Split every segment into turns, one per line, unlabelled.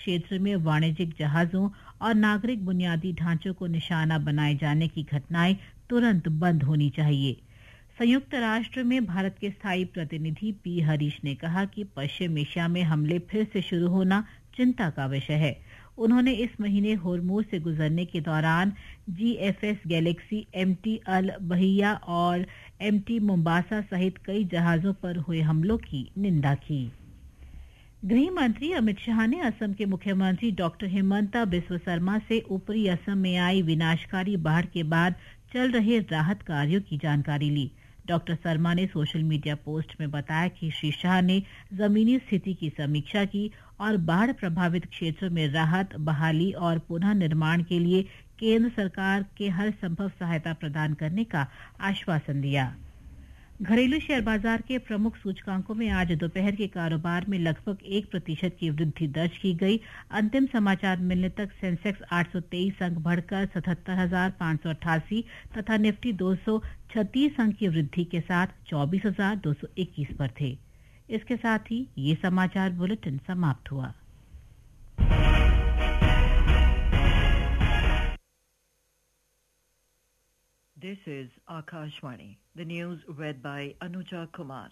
क्षेत्र में वाणिज्यिक जहाजों और नागरिक बुनियादी ढांचों को निशाना बनाए जाने की घटनाएं तुरंत बंद होनी चाहिए। संयुक्त राष्ट्र में भारत के स्थायी प्रतिनिधि पी हरीश ने कहा कि पश्चिम एशिया में हमले फिर से शुरू होना चिंता का विषय है। उन्होंने इस महीने होर्मुज से गुजरने के दौरान जीएफएस गैलेक्सी, एमटी अल बहिया और एमटी मोम्बासा सहित कई जहाजों पर हुए हमलों की निंदा की। गृह मंत्री अमित शाह ने असम के मुख्यमंत्री डॉक्टर हिमंता बिस्वा शर्मा से ऊपरी असम में आई विनाशकारी बाढ़ के बाद चल रहे राहत कार्यों की जानकारी ली। डॉक्टर शर्मा ने सोशल मीडिया पोस्ट में बताया कि श्री शाह ने जमीनी स्थिति की समीक्षा की और बाढ़ प्रभावित क्षेत्रों में राहत, बहाली और पुनः निर्माण के लिए केंद्र सरकार के हर संभव सहायता प्रदान करने का आश्वासन दिया। घरेलू शेयर बाजार के प्रमुख सूचकांकों में आज दोपहर के कारोबार में लगभग 1% की वृद्धि दर्ज की गई। अंतिम समाचार मिलने तक सेंसेक्स 823 अंक बढ़कर 77,588 तथा निफ्टी 236 अंक की वृद्धि के साथ 24,221 पर थे। इसके साथ ही ये समाचार बुलेटिन समाप्त हुआ।
This is Akashvani. The news read by Anuja Kumar.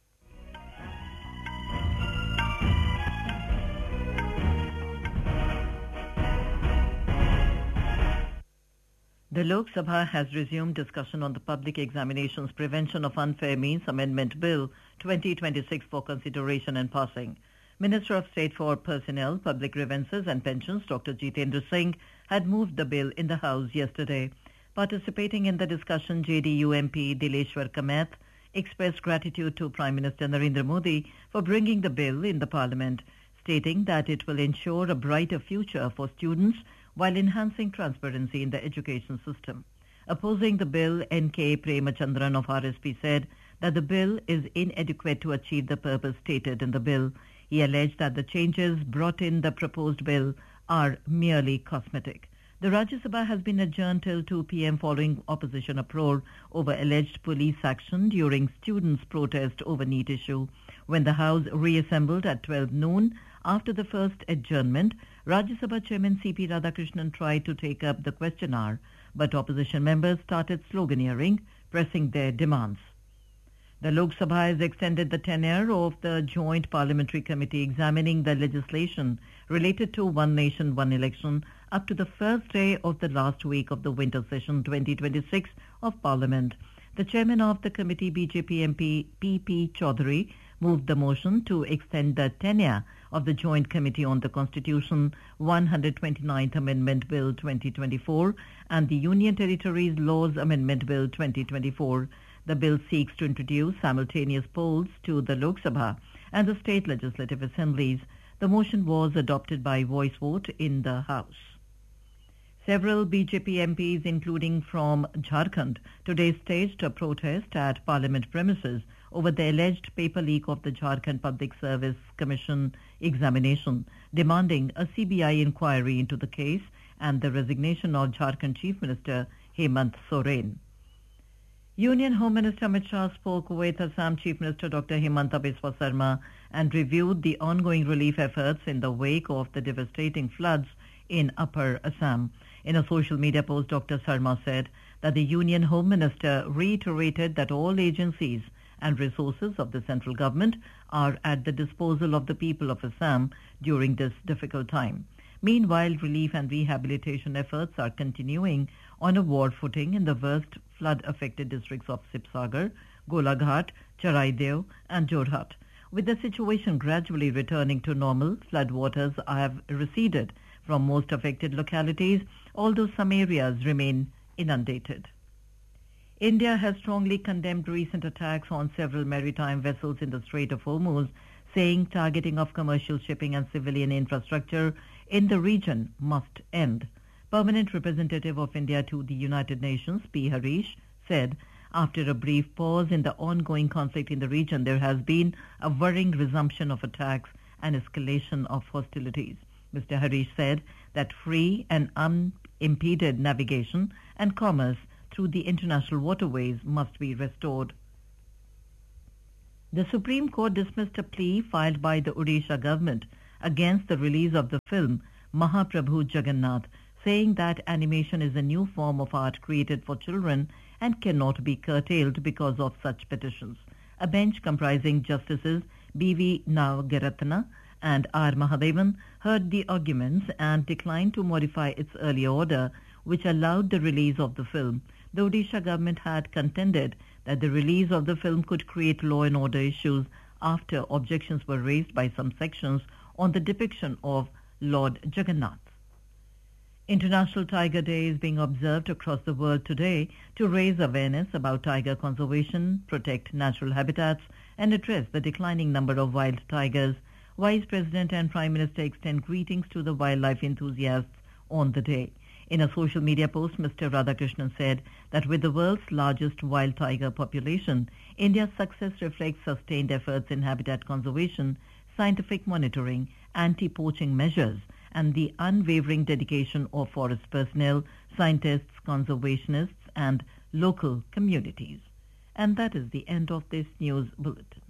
The Lok Sabha has resumed discussion on the Public Examinations Prevention of Unfair Means Amendment Bill 2026 for consideration and passing. Minister of State for Personnel, Public Grievances and Pensions, Dr. Jitendra Singh, had moved the bill in the House yesterday. Participating in the discussion, JDU MP Dileshwar Kamath expressed gratitude to Prime Minister Narendra Modi for bringing the bill in the Parliament, stating that it will ensure a brighter future for students while enhancing transparency in the education system. Opposing the bill, N.K. Premachandran of RSP said that the bill is inadequate to achieve the purpose stated in the bill. He alleged that the changes brought in the proposed bill are merely cosmetic. The Rajya Sabha has been adjourned till 2 p.m. following opposition uproar over alleged police action during students' protest over NEET issue. When the House reassembled at 12 noon after the first adjournment, Rajya Sabha Chairman C.P. Radhakrishnan tried to take up the question hour, but opposition members started sloganeering, pressing their demands. The Lok Sabha has extended the tenure of the Joint Parliamentary Committee examining the legislation related to One Nation, One Election up to the first day of the last week of the winter session 2026 of Parliament. The chairman of the committee, BJP MP P.P. Chaudhary, moved the motion to extend the tenure of the Joint Committee on the Constitution 129th Amendment Bill 2024 and the Union Territories Laws Amendment Bill 2024. The bill seeks to introduce simultaneous polls to the Lok Sabha and the state legislative assemblies. The motion was adopted by voice vote in the House. Several BJP MPs, including from Jharkhand, today staged a protest at Parliament premises over the alleged paper leak of the Jharkhand Public Service Commission examination, demanding a CBI inquiry into the case and the resignation of Jharkhand Chief Minister Hemant Soren. Union Home Minister Amit Shah spoke with Assam Chief Minister Dr. Himanta Biswa Sarma and reviewed the ongoing relief efforts in the wake of the devastating floods in Upper Assam. In a social media post, Dr. Sarma said that the Union Home Minister reiterated that all agencies and resources of the central government are at the disposal of the people of Assam during this difficult time. Meanwhile, relief and rehabilitation efforts are continuing on a war footing in the worst flood-affected districts of Sibsagar, Golaghat, Charaideo and Jorhat. With the situation gradually returning to normal, floodwaters have receded from most affected localities, although some areas remain inundated. India has strongly condemned recent attacks on several maritime vessels in the Strait of Hormuz, saying targeting of commercial shipping and civilian infrastructure in the region must end. Permanent representative of India to the United Nations, P. Harish, said after a brief pause in the ongoing conflict in the region, there has been a worrying resumption of attacks and escalation of hostilities. Mr. Harish said that free and unimpeded navigation and commerce through the international waterways must be restored. The Supreme Court dismissed a plea filed by the Odisha government against the release of the film Mahaprabhu Jagannath, saying that animation is a new form of art created for children and cannot be curtailed because of such petitions. A bench comprising Justices B.V. Nagaratna and R. Mahadevan heard the arguments and declined to modify its earlier order, which allowed the release of the film. The Odisha government had contended that the release of the film could create law and order issues after objections were raised by some sections on the depiction of Lord Jagannath. International Tiger Day is being observed across the world today to raise awareness about tiger conservation, protect natural habitats, and address the declining number of wild tigers. Vice President and Prime Minister extend greetings to the wildlife enthusiasts on the day. In a social media post, Mr. Radhakrishnan said that with the world's largest wild tiger population, India's success reflects sustained efforts in habitat conservation, scientific monitoring, anti-poaching measures, and the unwavering dedication of forest personnel, scientists, conservationists, and local communities. And that is the end of this news bulletin.